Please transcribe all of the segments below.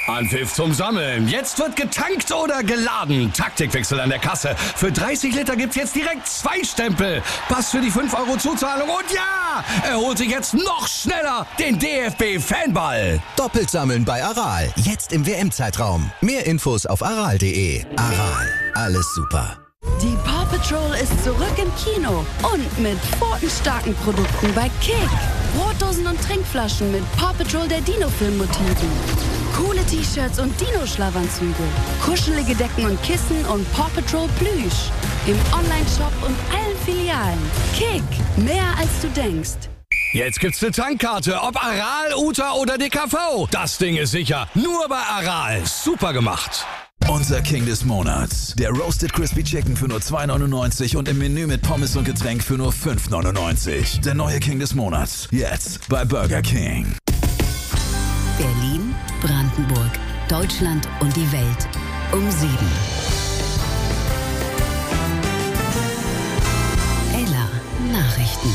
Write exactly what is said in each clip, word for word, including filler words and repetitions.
Anpfiff zum Sammeln. Jetzt wird getankt oder geladen. Taktikwechsel an der Kasse. Für dreißig Liter gibt's jetzt direkt zwei Stempel. Pass für die fünf Euro Zuzahlung und ja, er holt sich jetzt noch schneller den D F B-Fanball. Doppelt sammeln bei Aral. Jetzt im W M-Zeitraum. Mehr Infos auf aral punkt de. Aral. Alles super. Die Paw Patrol ist zurück im Kino und mit pfotenstarken Produkten bei Kick. Brotdosen und Trinkflaschen mit Paw Patrol der Dino-Film-Motiven. Coole T-Shirts und Dino-Schlafanzüge. Kuschelige Decken und Kissen und Paw Patrol Plüsch. Im Online-Shop und allen Filialen. Kick, mehr als du denkst. Jetzt gibt's eine Tankkarte, ob Aral, Uta oder D K V. Das Ding ist sicher. Nur bei Aral. Super gemacht. Unser King des Monats. Der Roasted Crispy Chicken für nur zwei neunundneunzig und im Menü mit Pommes und Getränk für nur fünf neunundneunzig. Der neue King des Monats. Jetzt bei Burger King. Berlin, Brandenburg, Deutschland und die Welt. Um sieben. Ella Nachrichten.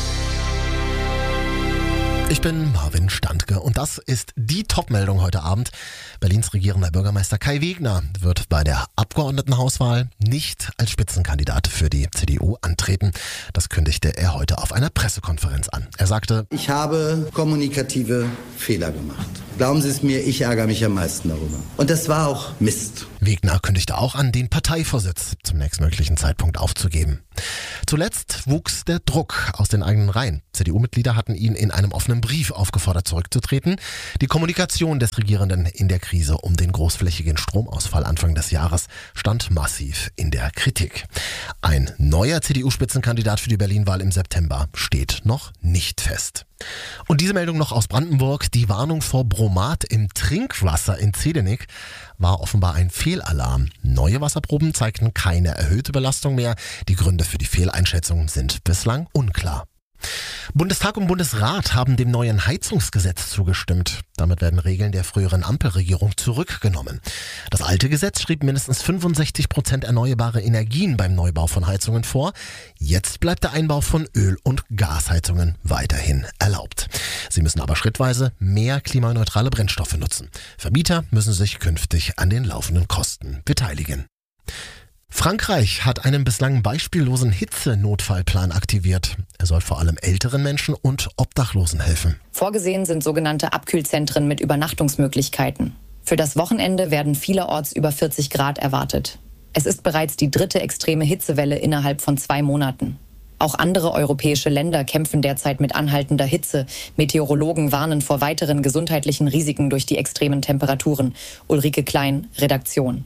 Ich bin Marvin Standke und das ist die Top-Meldung heute Abend. Berlins regierender Bürgermeister Kai Wegner wird bei der Abgeordnetenhauswahl nicht als Spitzenkandidat für die C D U antreten. Das kündigte er heute auf einer Pressekonferenz an. Er sagte: Ich habe kommunikative Fehler gemacht. Glauben Sie es mir, ich ärgere mich am meisten darüber. Und das war auch Mist. Wegner kündigte auch an, den Parteivorsitz zum nächstmöglichen Zeitpunkt aufzugeben. Zuletzt wuchs der Druck aus den eigenen Reihen. C D U-Mitglieder hatten ihn in einem offenen Brief aufgefordert, zurückzutreten. Die Kommunikation des Regierenden in der Krise um den großflächigen Stromausfall Anfang des Jahres stand massiv in der Kritik. Ein neuer C D U-Spitzenkandidat für die Berlin-Wahl im September steht noch nicht fest. Und diese Meldung noch aus Brandenburg. Die Warnung vor Bromat im Trinkwasser in Zedenik war offenbar ein Fehlalarm. Neue Wasserproben zeigten keine erhöhte Belastung mehr. Die Gründe für die Fehleinschätzung sind bislang unklar. Bundestag und Bundesrat haben dem neuen Heizungsgesetz zugestimmt. Damit werden Regeln der früheren Ampelregierung zurückgenommen. Das alte Gesetz schrieb mindestens fünfundsechzig Prozent erneuerbare Energien beim Neubau von Heizungen vor. Jetzt bleibt der Einbau von Öl- und Gasheizungen weiterhin erlaubt. Sie müssen aber schrittweise mehr klimaneutrale Brennstoffe nutzen. Vermieter müssen sich künftig an den laufenden Kosten beteiligen. Frankreich hat einen bislang beispiellosen Hitzenotfallplan aktiviert. Er soll vor allem älteren Menschen und Obdachlosen helfen. Vorgesehen sind sogenannte Abkühlzentren mit Übernachtungsmöglichkeiten. Für das Wochenende werden vielerorts über vierzig Grad erwartet. Es ist bereits die dritte extreme Hitzewelle innerhalb von zwei Monaten. Auch andere europäische Länder kämpfen derzeit mit anhaltender Hitze. Meteorologen warnen vor weiteren gesundheitlichen Risiken durch die extremen Temperaturen. Ulrike Klein, Redaktion.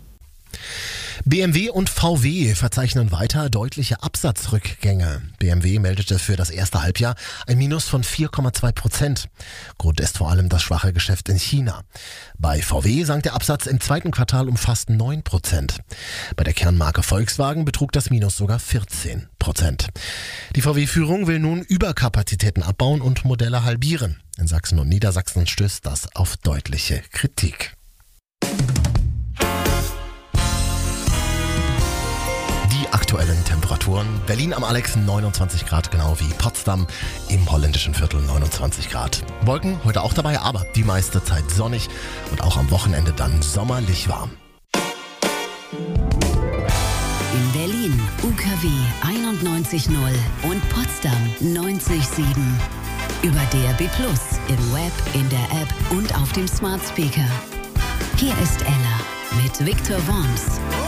B M W und V W verzeichnen weiter deutliche Absatzrückgänge. B M W meldete für das erste Halbjahr ein Minus von vier Komma zwei Prozent. Grund ist vor allem das schwache Geschäft in China. Bei V W sank der Absatz im zweiten Quartal um fast neun Prozent. Bei der Kernmarke Volkswagen betrug das Minus sogar vierzehn Prozent. Die V W-Führung will nun Überkapazitäten abbauen und Modelle halbieren. In Sachsen und Niedersachsen stößt das auf deutliche Kritik. Aktuellen Temperaturen. Berlin am Alex neunundzwanzig Grad, genau wie Potsdam im holländischen Viertel neunundzwanzig Grad. Wolken heute auch dabei, aber die meiste Zeit sonnig und auch am Wochenende dann sommerlich warm. In Berlin U K W einundneunzig Komma null und Potsdam neunzig Komma sieben. Über D A B plus, im Web, in der App und auf dem Smart Speaker. Hier ist Ella mit Victor Worms.